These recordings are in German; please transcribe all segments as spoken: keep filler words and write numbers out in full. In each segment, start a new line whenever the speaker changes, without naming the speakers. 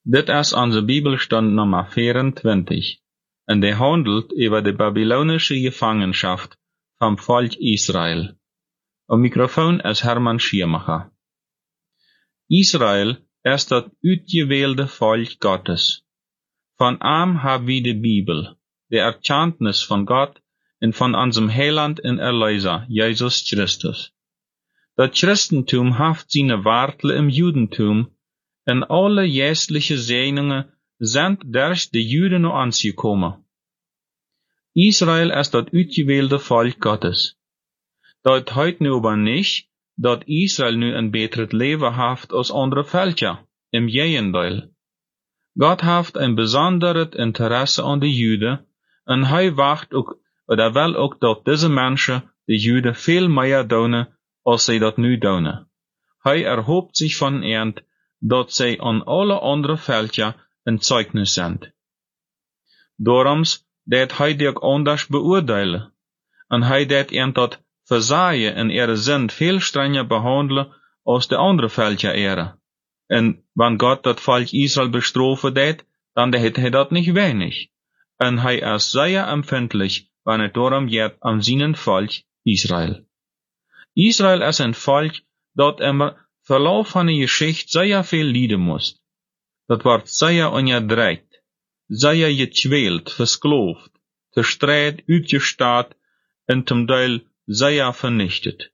Dit is onze Bibelstund nummer vierentwintig, en die handelt über die babylonische Gefangenschaft vom Volk Israel. Am Mikrofon ist Hermann Schirmacher. Israel ist das uitgewählte Volk Gottes. Von ihm haben wir die Bibel, die Erkenntnis von Gott und von unserem Heiland und Erlöser, Jesus Christus. Das Christentum hat seine Wurzel im Judentum, und alle geistliche Segnungen sind durch die Juden noch angekommen. Israel ist das uitgewählte Volk Gottes. Das heißt nu aber nicht, dass Israel nu ein besseres Leben hat als andere Völker. Im Gegenteil. Gott hat ein besonderes Interesse an die Juden, und er wacht auch, oder will auch, dass diese Menschen, die Juden, viel mehr tun, als sie das nu tun. Er erhofft sich von ihnen, dass sie an alle anderen Völker ein Zeugnis sind. Darum dat hij die ook anders beoordelen, en hij dat ihnen dat verzaaien en ihre Sinn viel strenger behandelen als de andere Völker ihre. En wann Gott dat Volk Israel bestrafen dat, dann hätte hij dat nicht wenig. En hij ist sehr empfindlich, wann het darum geht an seinen Volk Israel. Israel ist ein Volk, dat immer Verlauf van de Geschichte sehr viel lijden muss. Dat wordt sehr onderdrukt, sehr gequält, versklavt, verstreit, uitgestaat en zum Teil sehr vernichtet.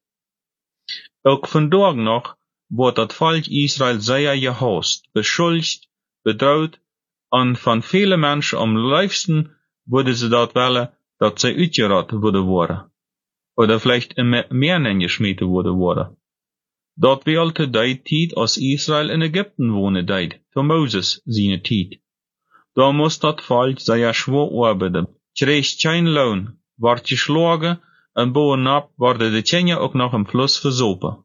Ook vandaag nog wordt dat Volk Israel sehr gehasst, beschuldigd, bedroht, en van viele Menschen am liebsten würden sie dat willen, dat sie uitgerat würden worden. Oder vielleicht in mehr geschmieden würden worden. Dat wie al te die tijd als Israel in Ägypten wonen deed, voor Moses seine tijd. Da moest dat volk zeer schwer arbeiden, kreeg geen loon, werd geschlagen, en bovenop worden de kinderen ook nog im Fluss versopen.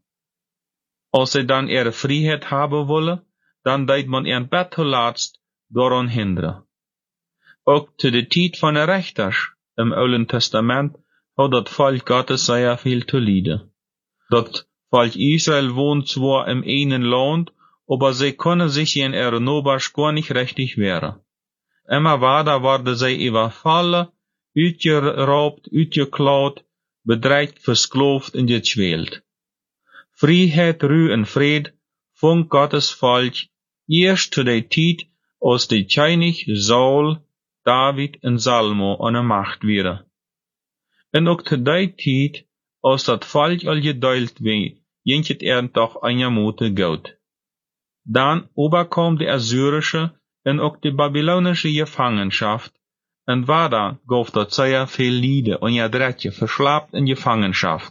Als ze dan ihre Freiheit haben wollen, dan deed man ihren Bett laatst daran hinderen. Ook te de tijd van de rechters, im Oude Testament, had dat volk Gottes zeer veel te lijden. Dat Volk Israel wohnt zwar im einen Land, aber sie können sich in ihrer Nachbarschaft gar nicht richtig wehren. Immer weiter werden sie überfallen, uitgeraubt, uitgeklaut, bedreigt, versklavt und gequält. Freiheit, Ruhe und Fried von Gottes Volk erst zu der Zeit, als die König Saul, David und Salomo an der Macht wären. Und auch zu der Zeit, als dat Volk al gedeilt wie, jinket er doch eine Mute Gott. Dann überkam die assyrische und auch die babylonische Gefangenschaft, und weiter gab dort sehr viel Liede und Jadretje, verschlapt in Gefangenschaft.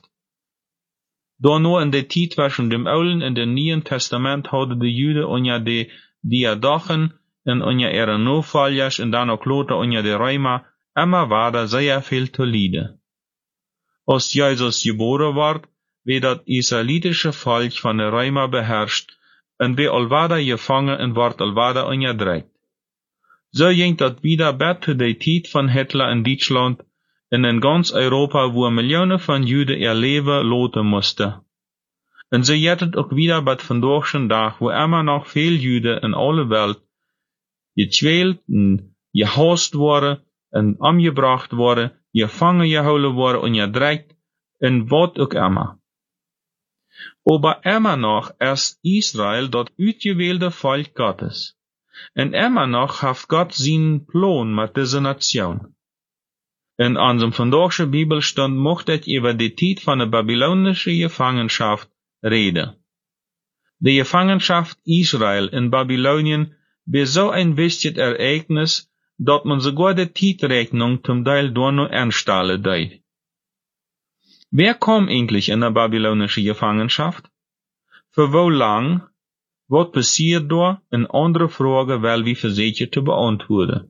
Da nur in der Zeit zwischen dem Alten und dem Neuen Testament hadden die Juden unter die Diadochen und unter ihre Nachfolgers und dann auch Lothar unter die Römer immer weiter sehr viel zu Liede. Als Jesus geboren ward, wird das israelitische Volk von den Römer beherrscht und wird allweiter gefangen und wird allweiter unterdrückt. So ging das wieder bis zu der Zeit von Hitler in Deutschland und in ganz Europa, wo Millionen von Juden ihr Leben lassen mussten. Und so jettet auch wieder bis vandaag Tag, wo immer noch viel Juden in aller Welt gequält und gehasst worden und umgebracht worden, gefangen gehouden worden und gedrückt, in wat ook immer. Aber immer noch ist Israel das uitgewählte Volk Gottes. Und immer noch hat Gott seinen Plan mit dieser Nation. In unserem vandaagse Bibelstund mocht ich über die Zeit von der babylonischen Gefangenschaft reden. Die Gefangenschaft Israel in Babylonien war so ein wichtiges Ereignis, dat man sogar die Tijdrechnung zum Teil door noch ernststellen deed. Wer kam eigentlich in der babylonische Gefangenschaft? Für wo lang? Was passiert da? Eine andere Frage, weil wir versuchen zu beantworten.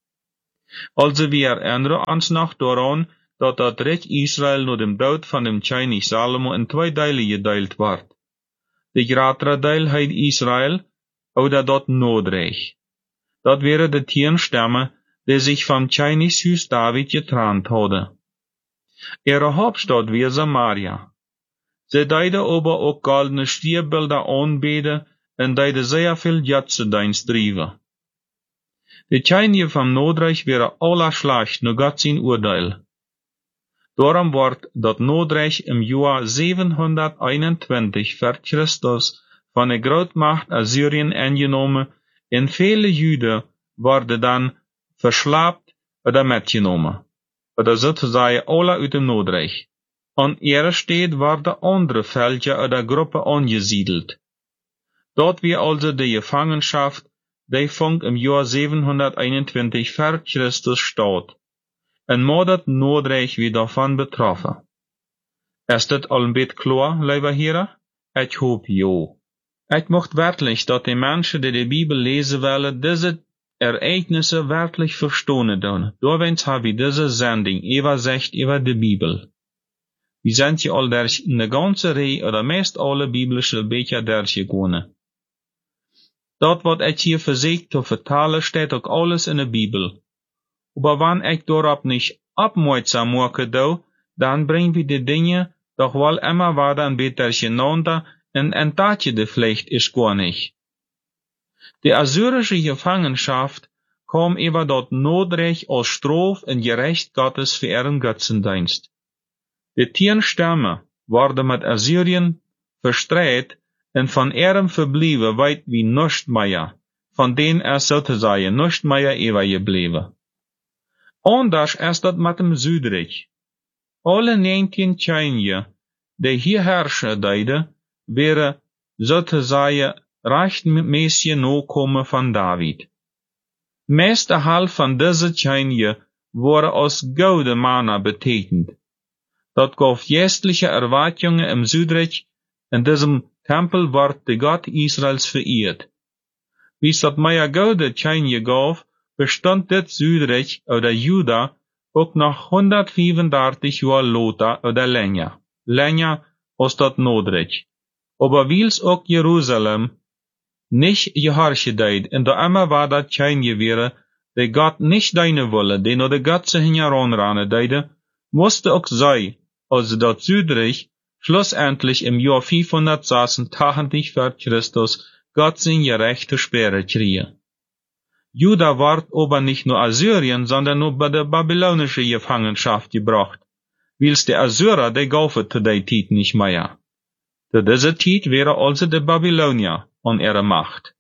Also wir erinnern uns noch daran, dass das Reich Israel nach dem Tod von dem König Salomo in zwei Teile geteilt wird. Der größere Teil heißt Israel oder das Nordreich. Dat wäre de tien Stämme, die sich vom Königshus David getrennt hadden. Ihre Hauptstadt war Samaria. Sie deiden aber auch goldene Stierbilder anbeten en deide sehr viel Godsdienst driven. De Tjeinje van Noordreich wäre allerschlecht nur Gott sein Urteil. Darum wordt dat Noordreich im Jahr zevenhonderdeinentwintig voor Christus von der Grootmacht Assyrien eingenomen en viele Juden worden dan verslaafd oder metgenomen, oder sozusagen alle uit dem Noordreich. An ihrer Stelle worden andere Völker oder Gruppen angesiedelt. Dort wir also die Gefangenschaft, die fang im Jahr zevenhonderdeinentwintig vor Christus statt, en modert Noordreich wie davon betroffen. Ist das al een beetje klar, lieve heren? Ich hoop jo. Ich mocht werkelijk dat die Menschen, die die Bibel lesen willen, diese Ereignisse wirklich verstehen doen. Doorwens habe ich diese Sendung übersicht über die Bibel. Wir sind ja all durch eine ganze Reihe oder meist alle biblische Bücher durchgegangen. Dat wat ich hier versucht zu vertalen, steht auch alles in der Bibel. Aber wenn ich darauf nicht aufmerksam mache, dann bringen wir die Dinge doch wohl immer weiter ein bisschen durcheinander und ein Tatje de Pflicht ist gar nicht. Die assyrische Gefangenschaft kam über dort Notrecht als Strof und Gerecht Gottes für ihren Götzendienst. Die tien Stämme worden mit Assyrien verstreit und von ihrem Verblieben weit wie nichts mehr, von denen er sozusagen nichts mehr übergeblieben. Anders ist das mit dem Südreich. Alle neunzehn Tjeinje, die hier herrschen deiden, wären sozusagen rechtmäßige Nachkommen von David. Meeste Halb von diesen Tjeinje wurde als gouden Manna betitelt. Dat gaf geestliche Erwartungen im Südreich, in diesem Tempel wird der Gott Israels verehrt. Wie es dat mehr gouden Tjeinje gaf, bestand dit Südreich oder Juda auch noch honderdvierendertig Jahre later oder länger, länger als dat Nordreich. Aber wils auch Jerusalem nicht geherrscht deed, en da immer war dat Tjeinje wäre, der Gott nicht deine Wolle, den oder Gott sich heranranen deide, musste auch sei, als dat Südreich schlussendlich im Jahr fünfhundertsechsundachtzig vor Christus Gott sein gerechte Sperre kriege. Juda ward aber nicht nur Assyrien, sondern nur bei der babylonischen Gefangenschaft gebracht, wils der Assyrer, der gaufe zu der Zeit nicht mehr. Zu dieser Zeit wäre also der Babylonier an ihrer Macht.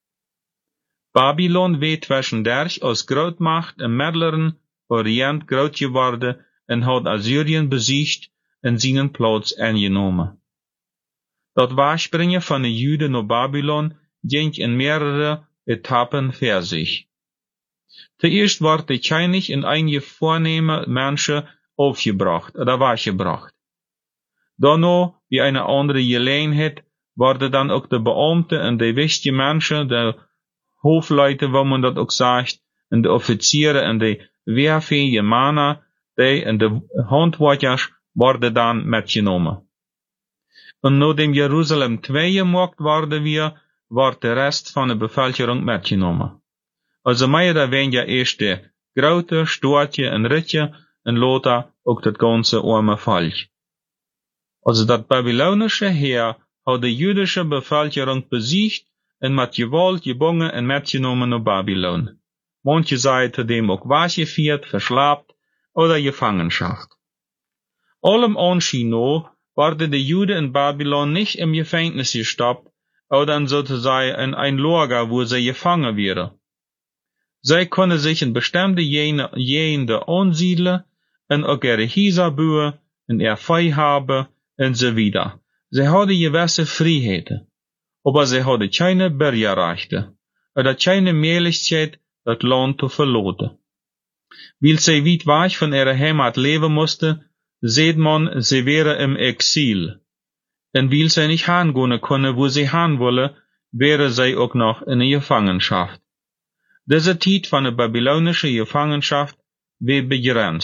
Babylon wird zwischendurch als Grootmacht im Mittleren Orient groot geworden und hat Assyrien besiegt und seinen Platz eingenommen. Das Wahrspringen von den Juden nach Babylon ging in mehrere Etappen für sich. Zuerst wurde die Tjeinig in einige vornehme Menschen aufgebracht oder weggebracht. Danach, wie eine andere Gelegenheit, worden dann auch die Beamten und die wichtigen Menschen, die Hofleute, wo man das auch sagt, und die Offiziere und die wehrfähigen Männer, die und die Handwerkers, worden dann mitgenommen. Und nachdem Jerusalem zwei gemacht worden wir, wordt de rest van de bevölkerung mitgenommen. Also mehr oder weniger erst die grote, Stortje en Ritje en later ook das ganze arme Volk. Also das babylonische Heer hat die jüdische Bevölkerung besiegt und mit Gewalt gebunden und mitgenommen nach Babylon. Manche seien dem auch weggeführt, verslabt oder Gefangenschaft. Allem Anschein nach worden die Juden in Babylon nicht im Gefängnis gestoppt, oder sozusagen in ein Lager, wo sie gefangen wären. Sie können sich in bestimmte Gegenden ansiedeln, und auch ihre Häuser bauen, und ihr Vieh haben, und so weiter. Sie haben gewisse Freiheiten, aber sie haben keine Bürgerrechte, oder keine Möglichkeit, das Land zu verlassen. Weil sie weit weg von ihrer Heimat leben mussten, sieht man, sie wären im Exil. Und weil sie nicht hingehen können, wo sie hin wollen, wäre sie auch noch in der Gefangenschaft. Diese Zeit von der babylonischen Gefangenschaft wird begrenzt.